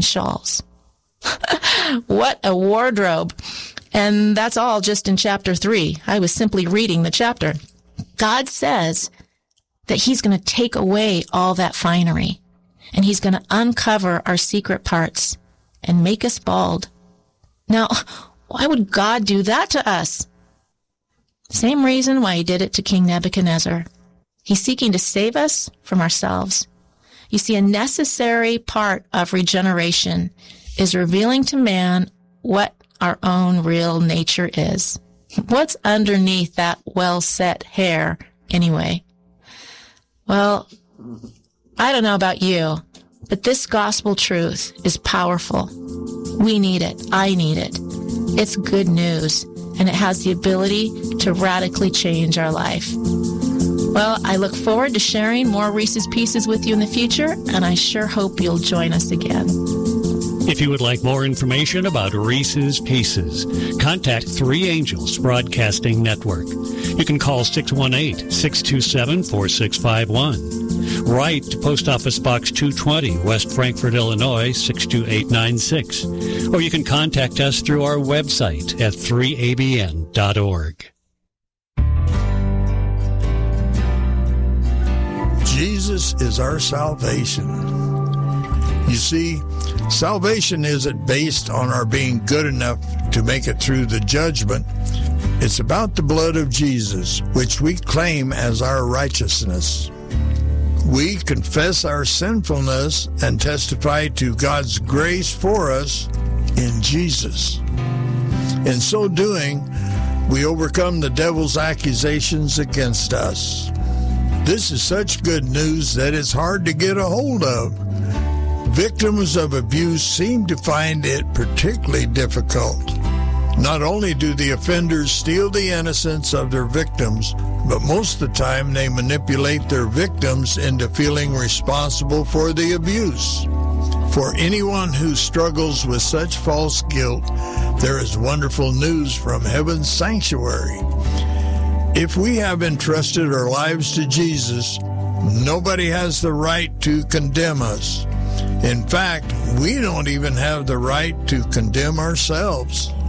shawls. What a wardrobe. And that's all just in chapter 3. I was simply reading the chapter. God says that he's going to take away all that finery, and he's going to uncover our secret parts and make us bald. Now, why would God do that to us? Same reason why he did it to King Nebuchadnezzar. He's seeking to save us from ourselves. You see, a necessary part of regeneration is revealing to man what our own real nature is. What's underneath that well-set hair, anyway? Well, I don't know about you, but this gospel truth is powerful. We need it. I need it. It's good news, and it has the ability to radically change our life. Well, I look forward to sharing more Reese's Pieces with you in the future, and I sure hope you'll join us again. If you would like more information about Reese's Pieces, contact Three Angels Broadcasting Network. You can call 618-627-4651. Write to Post Office Box 220, West Frankfort, Illinois, 62896. Or you can contact us through our website at 3abn.org. Jesus is our salvation. You see, salvation isn't based on our being good enough to make it through the judgment. It's about the blood of Jesus, which we claim as our righteousness. We confess our sinfulness and testify to God's grace for us in Jesus. In so doing, we overcome the devil's accusations against us. This is such good news that it's hard to get a hold of. Victims of abuse seem to find it particularly difficult. Not only do the offenders steal the innocence of their victims, but most of the time they manipulate their victims into feeling responsible for the abuse. For anyone who struggles with such false guilt, there is wonderful news from heaven's sanctuary. If we have entrusted our lives to Jesus, nobody has the right to condemn us. In fact, we don't even have the right to condemn ourselves.